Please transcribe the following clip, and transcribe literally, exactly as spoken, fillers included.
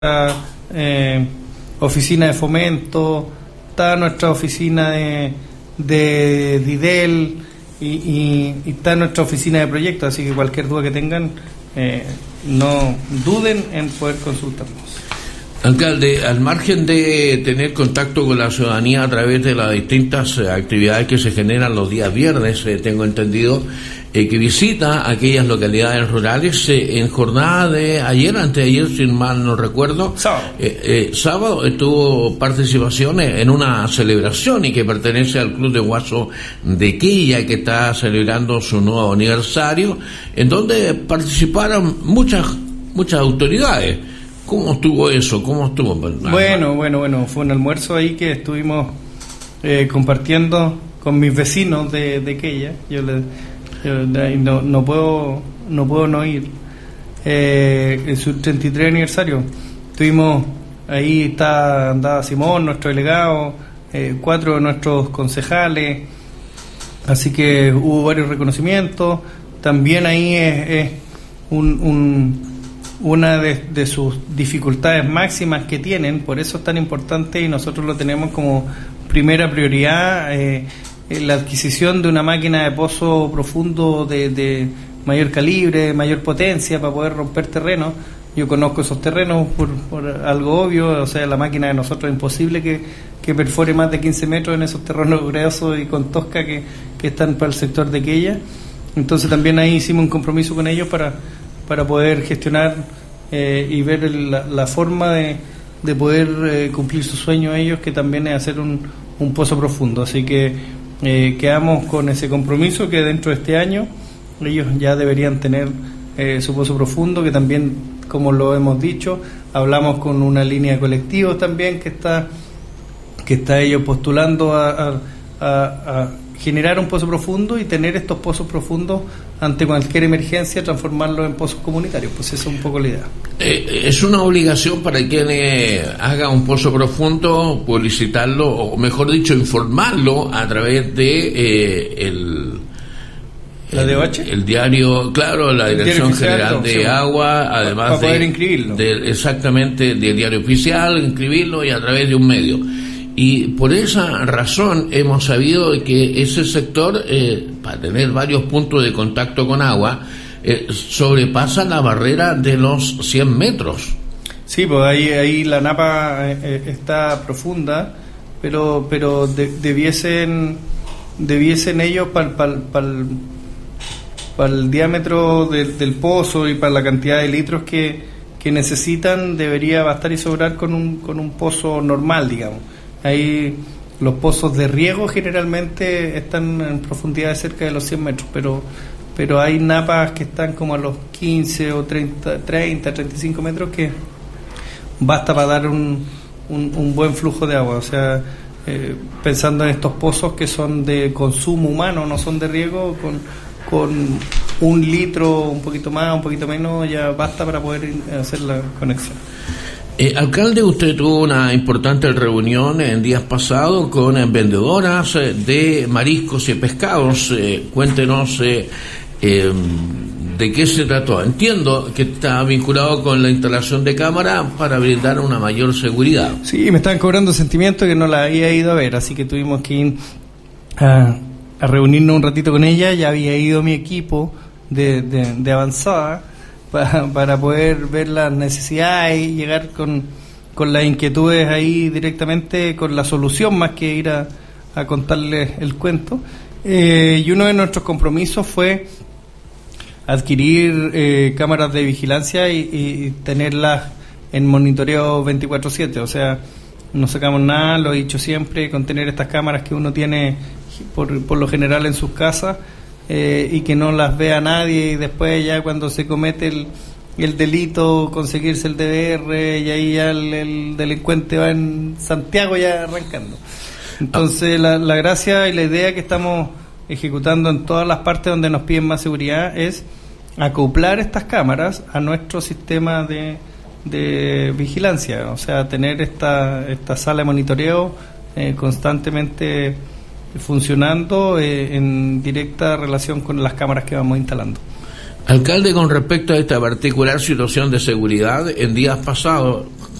eh, oficina de fomento, está nuestra oficina de, de Didel y, y, y está nuestra oficina de proyectos, así que cualquier duda que tengan, eh, no duden en poder consultarnos. Alcalde, al margen de tener contacto con la ciudadanía a través de las distintas eh, actividades que se generan los días viernes, eh, tengo entendido eh, que visita aquellas localidades rurales eh, en jornada de ayer, antes de ayer, sin mal no recuerdo, sábado, eh, eh, sábado tuvo participación en una celebración y que pertenece al Club de Guaso de Quilla, que está celebrando su nuevo aniversario, en donde participaron muchas muchas autoridades. ¿Cómo estuvo eso? ¿Cómo estuvo? Bueno, bueno, bueno, fue un almuerzo ahí que estuvimos eh, compartiendo con mis vecinos de, de Quilla. Yo, le, yo no, no puedo no puedo no ir. Eh, en su treinta y tres aniversario estuvimos ahí, está andaba Simón, nuestro delegado, eh, cuatro de nuestros concejales, así que hubo varios reconocimientos. También ahí es, es un, un una de, de sus dificultades máximas que tienen, por eso es tan importante y nosotros lo tenemos como primera prioridad, eh, la adquisición de una máquina de pozo profundo de, de mayor calibre, mayor potencia para poder romper terreno. Yo conozco esos terrenos por, por algo obvio, o sea, la máquina de nosotros es imposible que, que perfore más de quince metros en esos terrenos gruesos y con tosca que, que están para el sector de Quilla. Entonces también ahí hicimos un compromiso con ellos para para poder gestionar eh, y ver el, la, la forma de, de poder eh, cumplir su sueño ellos, que también es hacer un, un pozo profundo. Así que eh, quedamos con ese compromiso que dentro de este año ellos ya deberían tener eh, su pozo profundo, que también, como lo hemos dicho, hablamos con una línea de colectivos también que está que está ellos postulando a, a, a, a generar un pozo profundo y tener estos pozos profundos ante cualquier emergencia, transformarlos en pozos comunitarios. Pues esa es un poco la idea. Eh, es una obligación para quien eh, haga un pozo profundo publicitarlo, o mejor dicho, informarlo a través de eh, el ¿La D O H? El, el diario, claro, la Dirección General de Agua, además para poder de, inscribirlo. de exactamente del diario oficial, inscribirlo y a través de un medio. Y por esa razón hemos sabido que ese sector, eh, para tener varios puntos de contacto con agua, eh, sobrepasa la barrera de los cien metros. Sí, pues ahí, ahí la napa eh, está profunda, pero pero de, debiesen debiesen ellos para pa, pa, pa el diámetro del, del pozo y para la cantidad de litros que, que necesitan, debería bastar y sobrar con un, con un pozo normal, digamos. Ahí los pozos de riego generalmente están en profundidad de cerca de los cien metros, pero pero hay napas que están como a los quince o treinta, treinta, treinta y cinco metros, que basta para dar un, un, un buen flujo de agua. O sea, eh, pensando en estos pozos que son de consumo humano, no son de riego, con, con un litro, un poquito más, un poquito menos, ya basta para poder hacer la conexión. Eh, alcalde, usted tuvo una importante reunión en días pasados con eh, vendedoras eh, de mariscos y pescados. Eh, cuéntenos eh, eh, de qué se trató. Entiendo que está vinculado con la instalación de cámaras para brindar una mayor seguridad. Sí, me estaban cobrando sentimiento que no la había ido a ver, así que tuvimos que ir a, a reunirnos un ratito con ella. Ya había ido mi equipo de, de, de avanzada Para, para poder ver las necesidades y llegar con, con las inquietudes ahí directamente, con la solución, más que ir a, a contarles el cuento. Eh, y uno de nuestros compromisos fue adquirir eh, cámaras de vigilancia y, y tenerlas en monitoreo veinticuatro siete. O sea, no sacamos nada, lo he dicho siempre, con tener estas cámaras que uno tiene por, por lo general en sus casas, Eh, y que no las vea nadie, y después ya cuando se comete el, el delito, conseguirse el D V R, y ahí ya el, el delincuente va en Santiago ya arrancando. Entonces la, la gracia y la idea que estamos ejecutando en todas las partes donde nos piden más seguridad es acoplar estas cámaras a nuestro sistema de, de vigilancia, o sea, tener esta, esta sala de monitoreo eh, constantemente funcionando eh, en directa relación con las cámaras que vamos instalando. Alcalde, con respecto a esta particular situación de seguridad, en días pasados